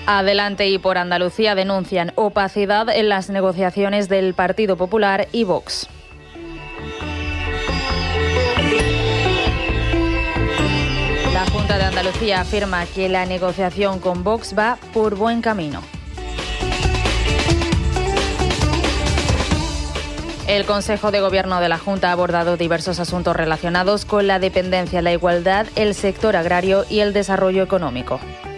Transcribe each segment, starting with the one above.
Adelante y por Andalucía denuncian opacidad en las negociaciones del Partido Popular y Vox. La Junta de Andalucía afirma que la negociación con Vox va por buen camino. El Consejo de Gobierno de la Junta ha abordado diversos asuntos relacionados con la dependencia, la igualdad, el sector agrario y el desarrollo económico.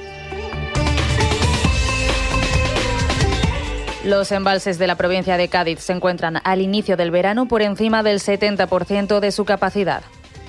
Los embalses de la provincia de Cádiz se encuentran al inicio del verano por encima del 70% de su capacidad.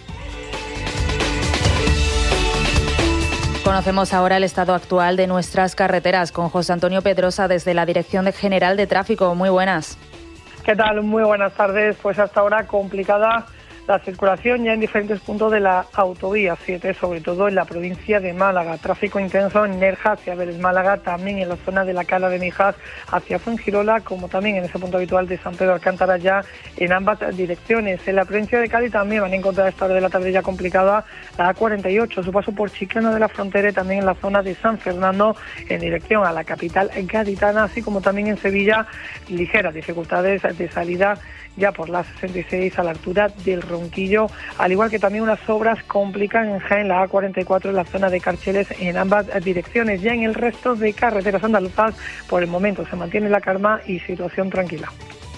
Conocemos ahora el estado actual de nuestras carreteras con José Antonio Pedrosa desde la Dirección General de Tráfico. Muy buenas. ¿Qué tal? Muy buenas tardes. Pues hasta ahora complicada la circulación ya en diferentes puntos de la autovía 7, sobre todo en la provincia de Málaga. Tráfico intenso en Nerja hacia Vélez Málaga, también en la zona de la Cala de Mijas hacia Fuengirola, como también en ese punto habitual de San Pedro Alcántara ya en ambas direcciones. En la provincia de Cádiz también van a encontrar a esta hora de la tarde ya complicada la A48, su paso por Chiclana de la Frontera y también en la zona de San Fernando en dirección a la capital gaditana, así como también en Sevilla, ligeras dificultades de salida ya por la 66 a la altura del Ronquillo, al igual que también unas obras complican en Jaén la A44 en la zona de Carcheles en ambas direcciones. Ya en el resto de carreteras andaluzas por el momento se mantiene la calma y situación tranquila.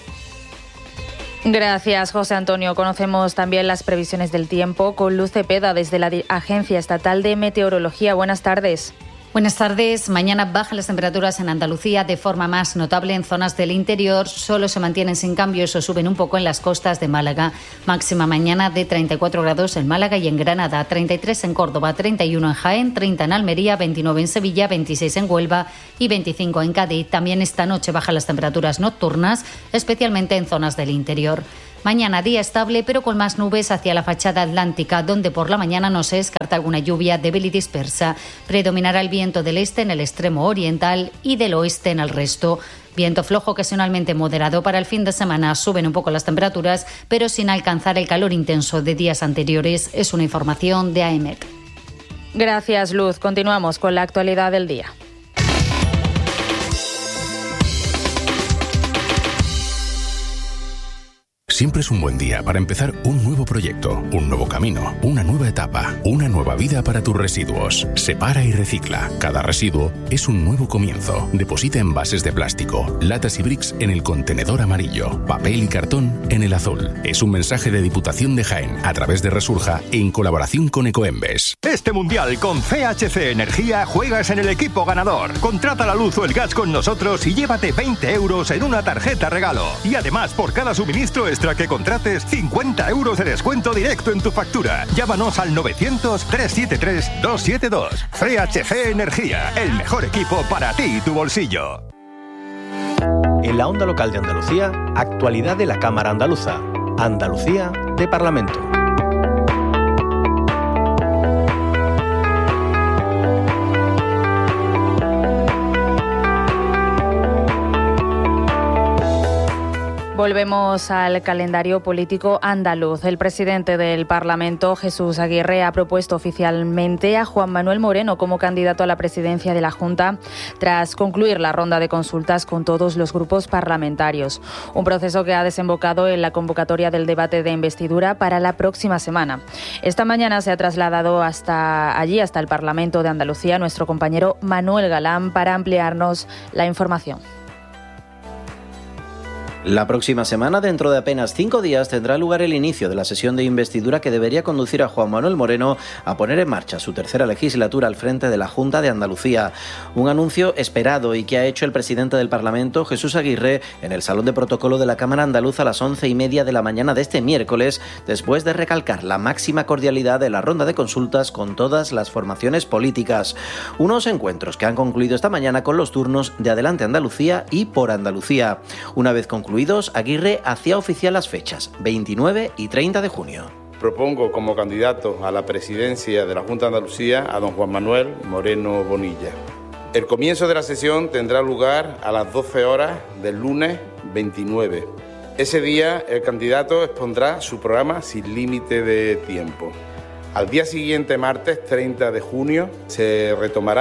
Gracias, José Antonio. Conocemos también las previsiones del tiempo con Luz Cepeda desde la Agencia Estatal de Meteorología. Buenas tardes. Buenas tardes. Mañana bajan las temperaturas en Andalucía de forma más notable en zonas del interior. Solo se mantienen sin cambios o suben un poco en las costas de Málaga. Máxima mañana de 34 grados en Málaga y en Granada, 33 en Córdoba, 31 en Jaén, 30 en Almería, 29 en Sevilla, 26 en Huelva y 25 en Cádiz. También esta noche bajan las temperaturas nocturnas, especialmente en zonas del interior. Mañana día estable, pero con más nubes hacia la fachada atlántica, donde por la mañana no se descarta alguna lluvia débil y dispersa. Predominará el viento del este en el extremo oriental y del oeste en el resto. Viento flojo ocasionalmente moderado. Para el fin de semana suben un poco las temperaturas, pero sin alcanzar el calor intenso de días anteriores. Es una información de AEMET. Gracias, Luz. Continuamos con la actualidad del día. Siempre es un buen día para empezar un nuevo proyecto, un nuevo camino, una nueva etapa, una nueva vida para tus residuos. Separa y recicla. Cada residuo es un nuevo comienzo. Deposita envases de plástico, latas y bricks en el contenedor amarillo, papel y cartón en el azul. Es un mensaje de Diputación de Jaén a través de Resurja en colaboración con Ecoembes. Este mundial con CHC Energía juegas en el equipo ganador. Contrata la luz o el gas con nosotros y llévate 20 euros en una tarjeta regalo. Y además, por cada suministro extra que contrates, 50 euros de descuento directo en tu factura. Llámanos al 900-373-272. CHC Energía, el mejor equipo para ti y tu bolsillo. En la onda local de Andalucía, actualidad de la Cámara Andaluza. Andalucía de Parlamento. Volvemos al calendario político andaluz. El presidente del Parlamento, Jesús Aguirre, ha propuesto oficialmente a Juan Manuel Moreno como candidato a la presidencia de la Junta tras concluir la ronda de consultas con todos los grupos parlamentarios. Un proceso que ha desembocado en la convocatoria del debate de investidura para la próxima semana. Esta mañana se ha trasladado hasta el Parlamento de Andalucía nuestro compañero Manuel Galán para ampliarnos la información. La próxima semana, dentro de apenas 5 días, tendrá lugar el inicio de la sesión de investidura que debería conducir a Juan Manuel Moreno a poner en marcha su tercera legislatura al frente de la Junta de Andalucía. Un anuncio esperado y que ha hecho el presidente del Parlamento, Jesús Aguirre, en el Salón de Protocolo de la Cámara Andaluza a las 11:30 de la mañana de este miércoles, después de recalcar la máxima cordialidad de la ronda de consultas con todas las formaciones políticas. Unos encuentros que han concluido esta mañana con los turnos de Adelante Andalucía y Por Andalucía. Una vez concluidos, Aguirre hacía oficial las fechas 29 y 30 de junio. Propongo como candidato a la presidencia de la Junta de Andalucía a don Juan Manuel Moreno Bonilla. El comienzo de la sesión tendrá lugar a las 12 horas del lunes 29. Ese día el candidato expondrá su programa sin límite de tiempo. Al día siguiente, martes 30 de junio, se retomará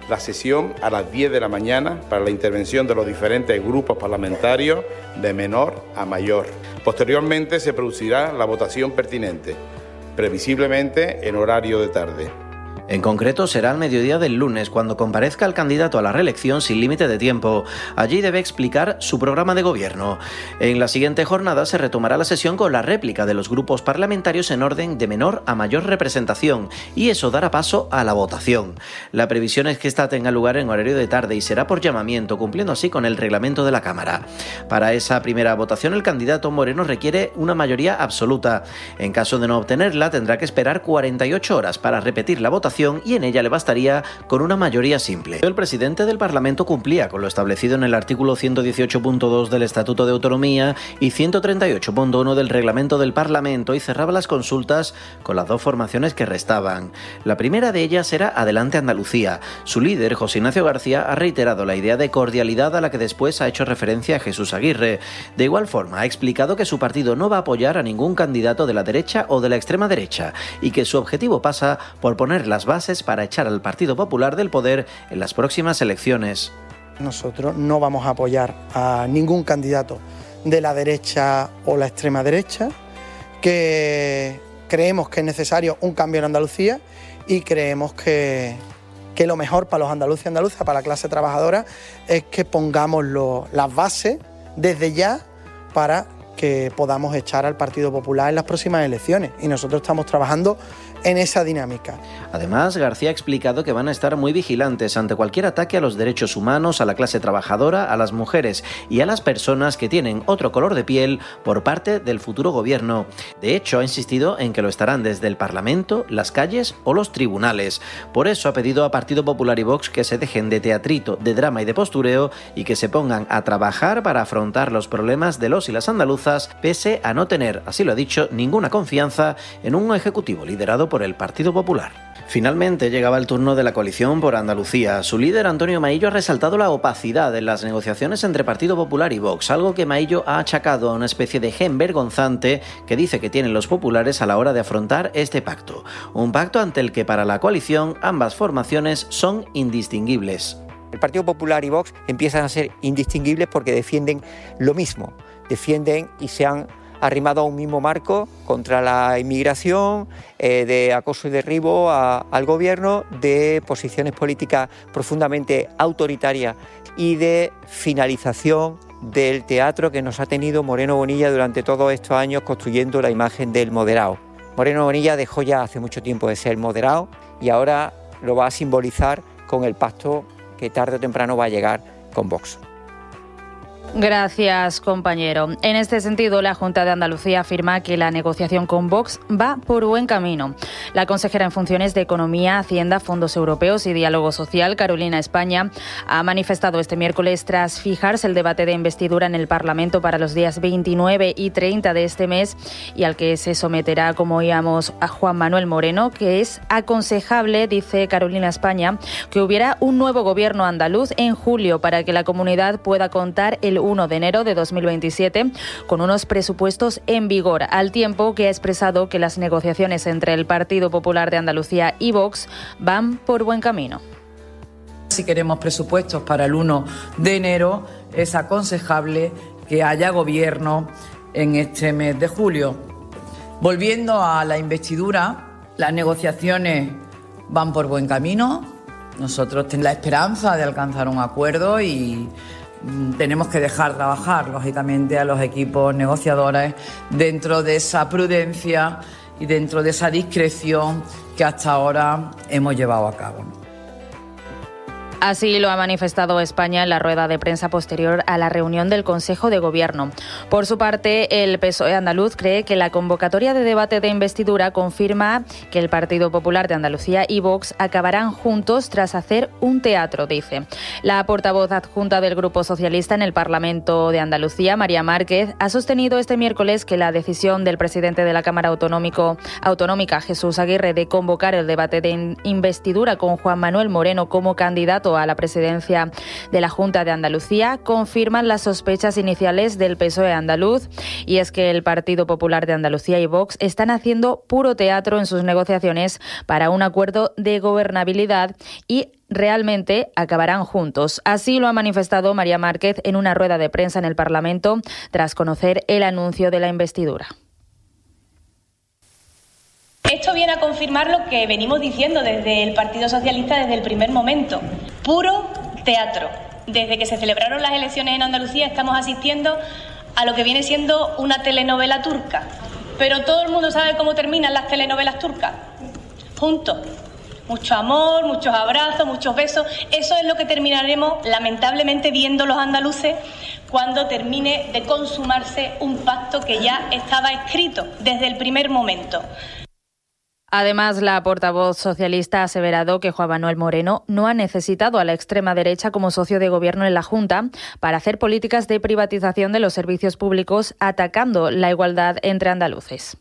la sesión a las 10 de la mañana para la intervención de los diferentes grupos parlamentarios de menor a mayor. Posteriormente se producirá la votación pertinente, previsiblemente en horario de tarde. En concreto, será al mediodía del lunes, cuando comparezca el candidato a la reelección sin límite de tiempo. Allí debe explicar su programa de gobierno. En la siguiente jornada se retomará la sesión con la réplica de los grupos parlamentarios en orden de menor a mayor representación, y eso dará paso a la votación. La previsión es que esta tenga lugar en horario de tarde y será por llamamiento, cumpliendo así con el reglamento de la Cámara. Para esa primera votación, el candidato Moreno requiere una mayoría absoluta. En caso de no obtenerla, tendrá que esperar 48 horas para repetir la votación, y en ella le bastaría con una mayoría simple. El presidente del Parlamento cumplía con lo establecido en el artículo 118.2 del Estatuto de Autonomía y 138.1 del Reglamento del Parlamento y cerraba las consultas con las dos formaciones que restaban. La primera de ellas era Adelante Andalucía. Su líder, José Ignacio García, ha reiterado la idea de cordialidad a la que después ha hecho referencia Jesús Aguirre. De igual forma, ha explicado que su partido no va a apoyar a ningún candidato de la derecha o de la extrema derecha y que su objetivo pasa por poner las bases para echar al Partido Popular del poder en las próximas elecciones. Nosotros no vamos a apoyar a ningún candidato de la derecha o la extrema derecha, que creemos que es necesario un cambio en Andalucía y creemos que lo mejor para los andaluces y andaluzas, para la clase trabajadora, es que pongamos las bases desde ya para que podamos echar al Partido Popular en las próximas elecciones, y nosotros estamos trabajando en esa dinámica. Además, García ha explicado que van a estar muy vigilantes ante cualquier ataque a los derechos humanos, a la clase trabajadora, a las mujeres y a las personas que tienen otro color de piel por parte del futuro gobierno. De hecho, ha insistido en que lo estarán desde el Parlamento, las calles o los tribunales. Por eso ha pedido a Partido Popular y Vox que se dejen de teatrito, de drama y de postureo y que se pongan a trabajar para afrontar los problemas de los y las andaluzas, pese a no tener, así lo ha dicho, ninguna confianza en un ejecutivo liderado por el Partido Popular. Finalmente llegaba el turno de la coalición por Andalucía. Su líder, Antonio Maillo, ha resaltado la opacidad en las negociaciones entre Partido Popular y Vox, algo que Maillo ha achacado a una especie de gen vergonzante que dice que tienen los populares a la hora de afrontar este pacto. Un pacto ante el que para la coalición ambas formaciones son indistinguibles. El Partido Popular y Vox empiezan a ser indistinguibles porque defienden lo mismo, defienden y se han arrimado a un mismo marco contra la inmigración, de acoso y derribo al gobierno, de posiciones políticas profundamente autoritarias y de finalización del teatro que nos ha tenido Moreno Bonilla durante todos estos años construyendo la imagen del moderado. Moreno Bonilla dejó ya hace mucho tiempo de ser moderado y ahora lo va a simbolizar con el pacto que tarde o temprano va a llegar con Vox. Gracias, compañero. En este sentido, la Junta de Andalucía afirma que la negociación con Vox va por buen camino. La consejera en funciones de Economía, Hacienda, Fondos Europeos y Diálogo Social, Carolina España, ha manifestado este miércoles, tras fijarse el debate de investidura en el Parlamento para los días 29 y 30 de este mes y al que se someterá, como oíamos, a Juan Manuel Moreno, que es aconsejable, dice Carolina España, que hubiera un nuevo gobierno andaluz en julio para que la comunidad pueda contar el 1 de enero de 2027 con unos presupuestos en vigor, al tiempo que ha expresado que las negociaciones entre el Partido Popular de Andalucía y Vox van por buen camino. Si queremos presupuestos para el 1 de enero, es aconsejable que haya gobierno en este mes de julio. Volviendo a la investidura, las negociaciones van por buen camino. Nosotros tenemos la esperanza de alcanzar un acuerdo y tenemos que dejar trabajar, lógicamente, a los equipos negociadores dentro de esa prudencia y dentro de esa discreción que hasta ahora hemos llevado a cabo. Así lo ha manifestado España en la rueda de prensa posterior a la reunión del Consejo de Gobierno. Por su parte, el PSOE andaluz cree que la convocatoria de debate de investidura confirma que el Partido Popular de Andalucía y Vox acabarán juntos tras hacer un teatro, dice. La portavoz adjunta del Grupo Socialista en el Parlamento de Andalucía, María Márquez, ha sostenido este miércoles que la decisión del presidente de la Cámara Autonómica, Jesús Aguirre, de convocar el debate de investidura con Juan Manuel Moreno como candidato a la presidencia de la Junta de Andalucía confirman las sospechas iniciales del PSOE andaluz, y es que el Partido Popular de Andalucía y Vox están haciendo puro teatro en sus negociaciones para un acuerdo de gobernabilidad y realmente acabarán juntos. Así lo ha manifestado María Márquez en una rueda de prensa en el Parlamento tras conocer el anuncio de la investidura. Esto viene a confirmar lo que venimos diciendo desde el Partido Socialista desde el primer momento. Puro teatro. Desde que se celebraron las elecciones en Andalucía estamos asistiendo a lo que viene siendo una telenovela turca. Pero todo el mundo sabe cómo terminan las telenovelas turcas. Juntos. Mucho amor, muchos abrazos, muchos besos. Eso es lo que terminaremos, lamentablemente, viendo los andaluces cuando termine de consumarse un pacto que ya estaba escrito desde el primer momento. Además, la portavoz socialista ha aseverado que Juan Manuel Moreno no ha necesitado a la extrema derecha como socio de gobierno en la Junta para hacer políticas de privatización de los servicios públicos, atacando la igualdad entre andaluces.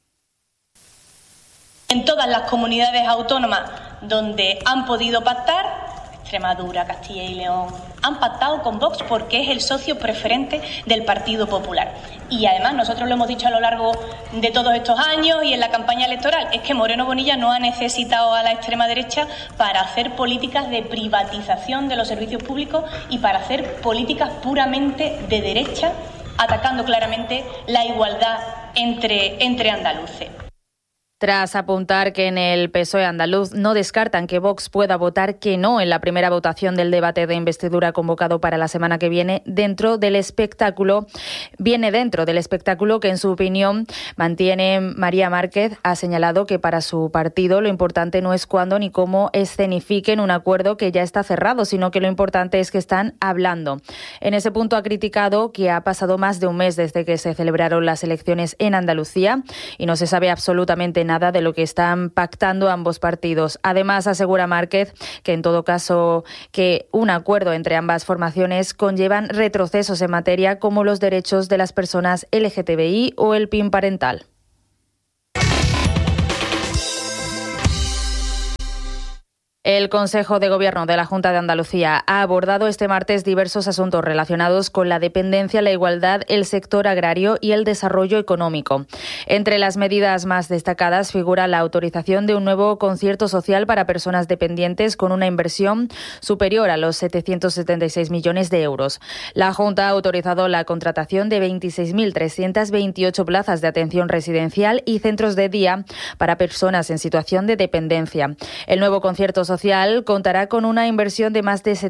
En todas las comunidades autónomas donde han podido pactar, Extremadura, Castilla y León, han pactado con Vox porque es el socio preferente del Partido Popular. Y además nosotros lo hemos dicho a lo largo de todos estos años y en la campaña electoral, es que Moreno Bonilla no ha necesitado a la extrema derecha para hacer políticas de privatización de los servicios públicos y para hacer políticas puramente de derecha, atacando claramente la igualdad entre andaluces. Tras apuntar que en el PSOE andaluz no descartan que Vox pueda votar que no en la primera votación del debate de investidura convocado para la semana que viene, dentro del espectáculo que, en su opinión, mantiene María Márquez. Ha señalado que para su partido lo importante no es cuándo ni cómo escenifiquen un acuerdo que ya está cerrado, sino que lo importante es que están hablando. En ese punto ha criticado que ha pasado más de un mes desde que se celebraron las elecciones en Andalucía y no se sabe absolutamente nada de lo que están pactando ambos partidos. Además, asegura Márquez que en todo caso que un acuerdo entre ambas formaciones conllevan retrocesos en materia como los derechos de las personas LGTBI o el PIN parental. El Consejo de Gobierno de la Junta de Andalucía ha abordado este martes diversos asuntos relacionados con la dependencia, la igualdad, el sector agrario y el desarrollo económico. Entre las medidas más destacadas figura la autorización de un nuevo concierto social para personas dependientes con una inversión superior a los 776 millones de euros. La Junta ha autorizado la contratación de 26.328 plazas de atención residencial y centros de día para personas en situación de dependencia. El nuevo concierto social contará con una inversión de más de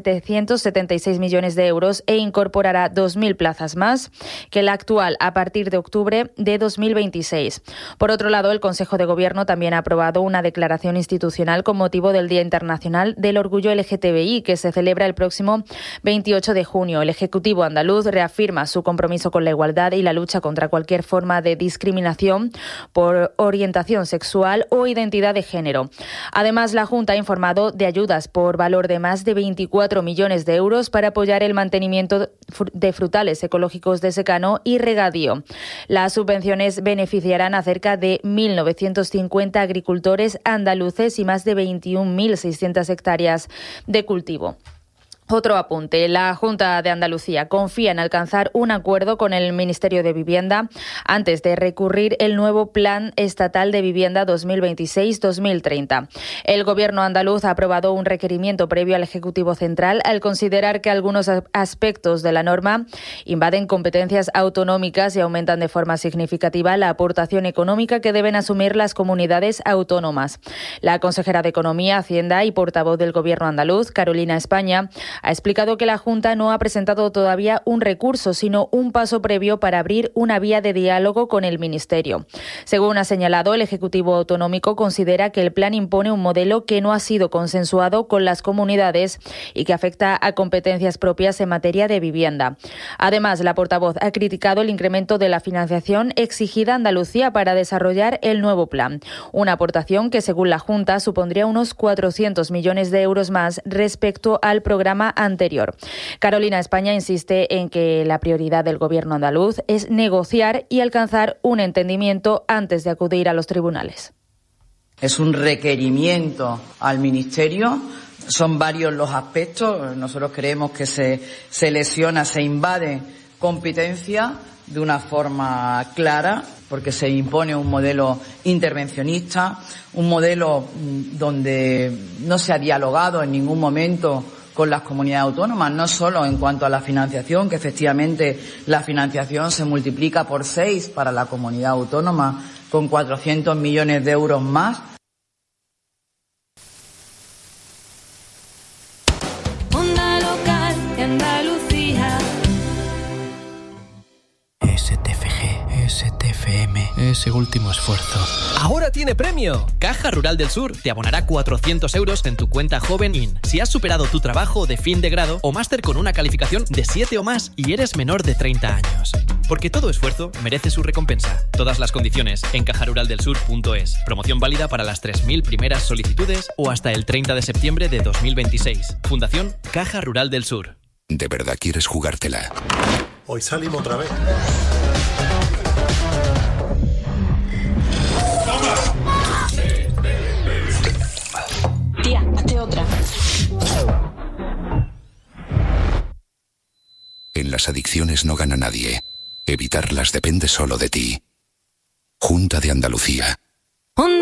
776 millones de euros e incorporará 2.000 plazas más que la actual a partir de octubre de 2026. Por otro lado, el Consejo de Gobierno también ha aprobado una declaración institucional con motivo del Día Internacional del Orgullo LGTBI, que se celebra el próximo 28 de junio. El Ejecutivo andaluz reafirma su compromiso con la igualdad y la lucha contra cualquier forma de discriminación por orientación sexual o identidad de género. Además, la Junta ha informado de ayudas por valor de más de 24 millones de euros para apoyar el mantenimiento de frutales ecológicos de secano y regadío. Las subvenciones beneficiarán a cerca de 1.950 agricultores andaluces y más de 21.600 hectáreas de cultivo. Otro apunte. La Junta de Andalucía confía en alcanzar un acuerdo con el Ministerio de Vivienda antes de recurrir el nuevo Plan Estatal de Vivienda 2026-2030. El Gobierno andaluz ha aprobado un requerimiento previo al Ejecutivo Central al considerar que algunos aspectos de la norma invaden competencias autonómicas y aumentan de forma significativa la aportación económica que deben asumir las comunidades autónomas. La consejera de Economía, Hacienda y portavoz del Gobierno andaluz, Carolina España, ha explicado que la Junta no ha presentado todavía un recurso, sino un paso previo para abrir una vía de diálogo con el Ministerio. Según ha señalado, el Ejecutivo Autonómico considera que el plan impone un modelo que no ha sido consensuado con las comunidades y que afecta a competencias propias en materia de vivienda. Además, la portavoz ha criticado el incremento de la financiación exigida a Andalucía para desarrollar el nuevo plan, una aportación que, según la Junta, supondría unos 400 millones de euros más respecto al programa anterior. Carolina España insiste en que la prioridad del Gobierno andaluz es negociar y alcanzar un entendimiento antes de acudir a los tribunales. Es un requerimiento al Ministerio. Son varios los aspectos. Nosotros creemos que se lesiona, se invade competencia de una forma clara, porque se impone un modelo intervencionista, un modelo donde no se ha dialogado en ningún momento con las comunidades autónomas, no solo en cuanto a la financiación, que efectivamente la financiación se multiplica por 6 para la comunidad autónoma, con 400 millones de euros más. Onda local de Andalucía. STFM, ese último esfuerzo. ¡Ahora tiene premio! Caja Rural del Sur te abonará 400 euros en tu cuenta Joven IN si has superado tu trabajo de fin de grado o máster con una calificación de 7 o más y eres menor de 30 años. Porque todo esfuerzo merece su recompensa. Todas las condiciones en cajaruraldelsur.es. Promoción válida para las 3.000 primeras solicitudes o hasta el 30 de septiembre de 2026. Fundación Caja Rural del Sur. ¿De verdad quieres jugártela? Hoy salimos otra vez. Tía, hazte otra. En las adicciones no gana nadie. Evitarlas depende solo de ti. Junta de Andalucía. Onda